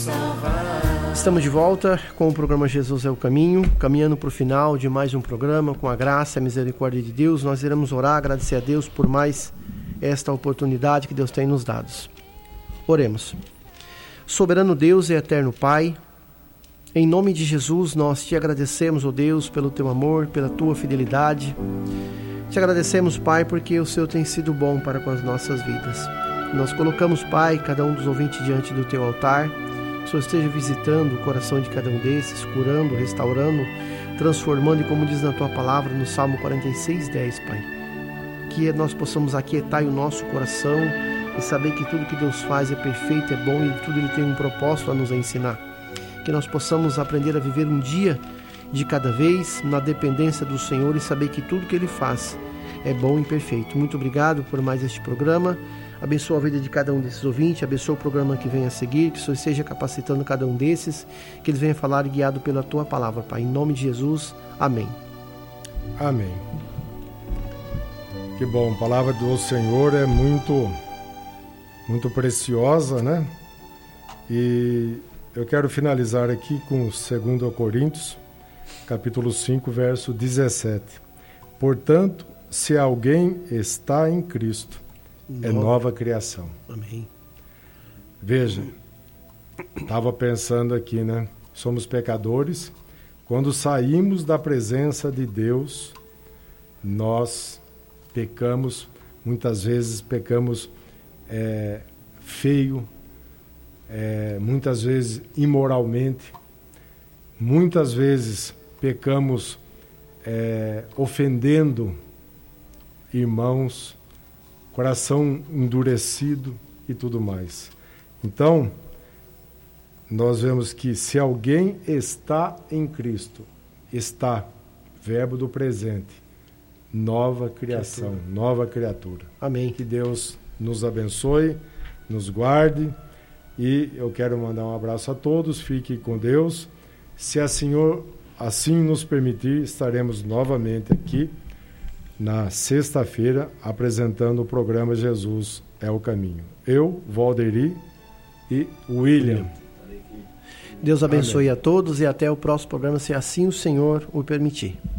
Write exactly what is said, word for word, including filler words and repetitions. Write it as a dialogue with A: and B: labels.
A: salvar.
B: Estamos de volta com o programa Jesus é o Caminho, caminhando para o final de mais um programa, com a graça e a misericórdia de Deus. Nós iremos orar, agradecer a Deus por mais esta oportunidade que Deus tem nos dado. Oremos. Soberano Deus e eterno Pai, em nome de Jesus nós te agradecemos, ó Deus, pelo teu amor, pela tua fidelidade. Te agradecemos, Pai, porque o Senhor tem sido bom para com as nossas vidas. Nós colocamos, Pai, cada um dos ouvintes diante do teu altar. Que o Senhor esteja visitando o coração de cada um desses, curando, restaurando, transformando, e como diz na tua palavra, no Salmo quarenta e seis, dez, Pai, que nós possamos aquietar o nosso coração e saber que tudo que Deus faz é perfeito, é bom, e tudo Ele tem um propósito a nos ensinar. Que nós possamos aprender a viver um dia de cada vez na dependência do Senhor e saber que tudo que Ele faz é bom e perfeito. Muito obrigado por mais este programa. Abençoa a vida de cada um desses ouvintes, abençoa o programa que vem a seguir, que o Senhor esteja capacitando cada um desses, que eles venham falar guiado pela tua palavra, Pai. Em nome de Jesus, amém.
C: Amém. Que bom, a palavra do Senhor é muito, muito preciosa, né? E eu quero finalizar aqui com dois Coríntios, capítulo cinco, verso dezessete. Portanto, se alguém está em Cristo, nova. é nova criação.
B: Amém.
C: Veja, estava pensando aqui, né? Somos pecadores. Quando saímos da presença de Deus, nós pecamos, muitas vezes pecamos é, feio, é, muitas vezes imoralmente, muitas vezes pecamos é, ofendendo irmãos, coração endurecido e tudo mais. Então, nós vemos que se alguém está em Cristo, está, verbo do presente, nova criação, criatura. nova criatura.
B: Amém.
C: Que Deus nos abençoe, nos guarde, e eu quero mandar um abraço a todos, fiquem com Deus. Se a Senhor assim nos permitir, estaremos novamente aqui na sexta-feira, apresentando o programa Jesus é o Caminho. Eu, Valderi e William.
B: Deus abençoe Amém. a todos e até o próximo programa, se assim o Senhor o permitir.